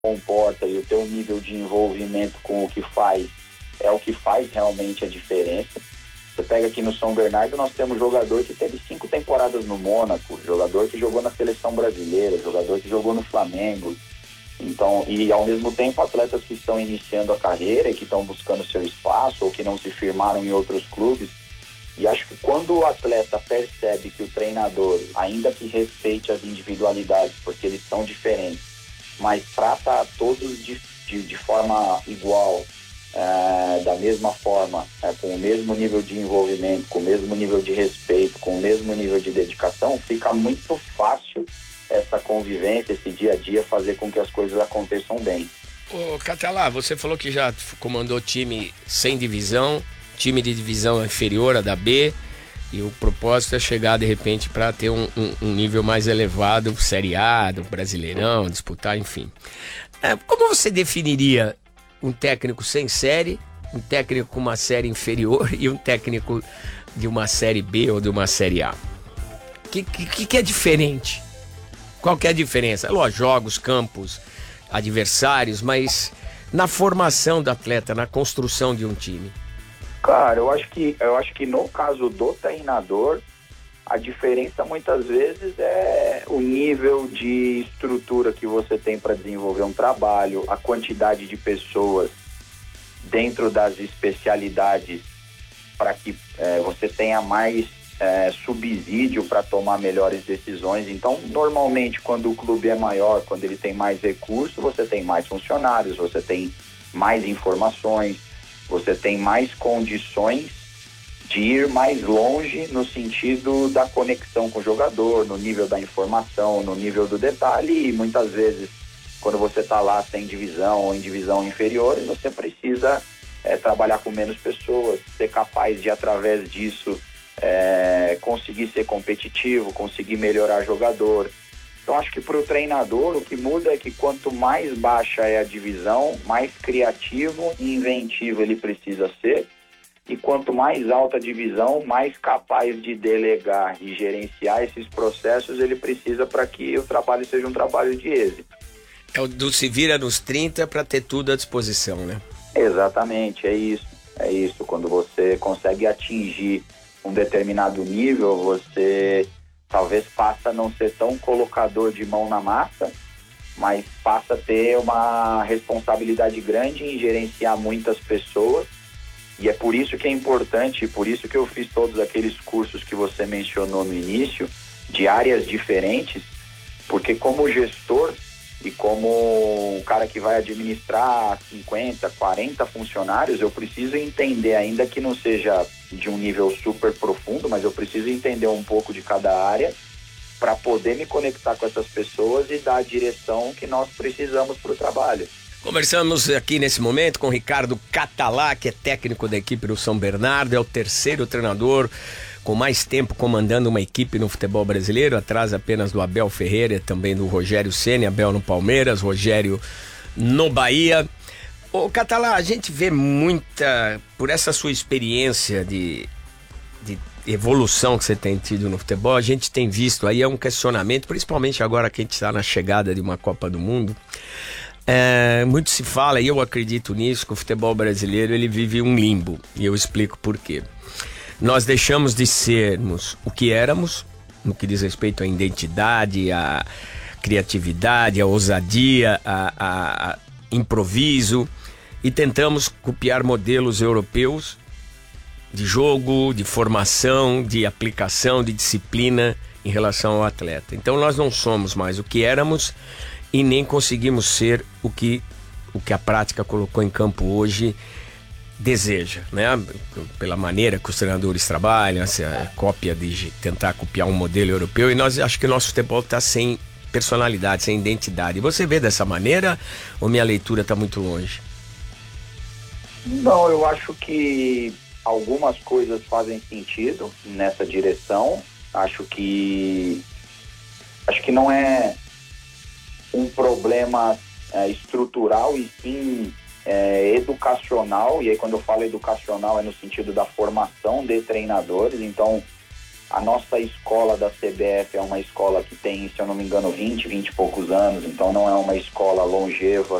comporta e o teu nível de envolvimento com o que faz é o que faz realmente a diferença. Você pega aqui no São Bernardo, nós temos jogador que teve 5 temporadas no Mônaco, jogador que jogou na seleção brasileira, jogador que jogou no Flamengo. Então, e ao mesmo tempo atletas que estão iniciando a carreira e que estão buscando seu espaço ou que não se firmaram em outros clubes. E acho que quando o atleta percebe que o treinador, ainda que respeite as individualidades, porque eles são diferentes, mas trata a todos de forma igual, da mesma forma, com o mesmo nível de envolvimento, com o mesmo nível de respeito, com o mesmo nível de dedicação, fica muito fácil essa convivência, esse dia a dia, fazer com que as coisas aconteçam bem. Ô, Catalá, você falou que já comandou time sem divisão, time de divisão inferior a da B, e o propósito é chegar de repente para ter um nível mais elevado, Série A, do Brasileirão, disputar, enfim. Como você definiria um técnico sem série, um técnico com uma série inferior e um técnico de uma Série B ou de uma Série A? O que é diferente? Qual que é a diferença? Lógico, jogos, campos, adversários, mas na formação do atleta, na construção de um time. Cara, eu acho que no caso do treinador, a diferença muitas vezes é o nível de estrutura que você tem para desenvolver um trabalho, a quantidade de pessoas dentro das especialidades para que você tenha mais subsídio para tomar melhores decisões. Então, normalmente, quando o clube é maior, quando ele tem mais recursos, você tem mais funcionários, você tem mais informações, você tem mais condições de ir mais longe no sentido da conexão com o jogador, no nível da informação, no nível do detalhe, e muitas vezes, quando você está lá sem divisão ou em divisão inferior, você precisa trabalhar com menos pessoas, ser capaz de, através disso, conseguir ser competitivo, conseguir melhorar jogador. Então acho que para o treinador o que muda é que quanto mais baixa é a divisão, mais criativo e inventivo ele precisa ser, e quanto mais alta a divisão, mais capaz de delegar e gerenciar esses processos ele precisa para que o trabalho seja um trabalho de êxito. É o do se vira nos 30 para ter tudo à disposição, né? Exatamente, é isso. Quando você consegue atingir um determinado nível, você talvez passa a não ser tão colocador de mão na massa, mas passa a ter uma responsabilidade grande em gerenciar muitas pessoas, e é por isso que é importante, por isso que eu fiz todos aqueles cursos que você mencionou no início, de áreas diferentes, porque como gestor e como o cara que vai administrar 50, 40 funcionários, eu preciso entender, ainda que não seja de um nível super profundo, mas eu preciso entender um pouco de cada área para poder me conectar com essas pessoas e dar a direção que nós precisamos para o trabalho. Conversamos aqui nesse momento com o Ricardo Catalá, que é técnico da equipe do São Bernardo, é o terceiro treinador com mais tempo comandando uma equipe no futebol brasileiro, atrás apenas do Abel Ferreira e também do Rogério Ceni, Abel no Palmeiras, Rogério no Bahia. Ô Catalá, a gente vê muita, por essa sua experiência de evolução que você tem tido no futebol, a gente tem visto aí um questionamento, principalmente agora que a gente está na chegada de uma Copa do Mundo. Muito se fala, e eu acredito nisso, que o futebol brasileiro ele vive um limbo, e eu explico por quê. Nós deixamos de sermos o que éramos, no que diz respeito à identidade, à criatividade, à ousadia, a improviso, e tentamos copiar modelos europeus de jogo, de formação, de aplicação, de disciplina em relação ao atleta. Então nós não somos mais o que éramos e nem conseguimos ser o que a prática colocou em campo hoje deseja, né? Pela maneira que os treinadores trabalham, essa cópia de tentar copiar um modelo europeu, e nós acho que o nosso futebol está sem personalidade, sem identidade. Você vê dessa maneira ou minha leitura está muito longe? Não, eu acho que algumas coisas fazem sentido nessa direção. Acho que não é um problema estrutural, e sim educacional. E aí quando eu falo educacional é no sentido da formação de treinadores. Então A nossa escola da CBF é uma escola que tem, se eu não me engano, 20 e poucos anos, então não é uma escola longeva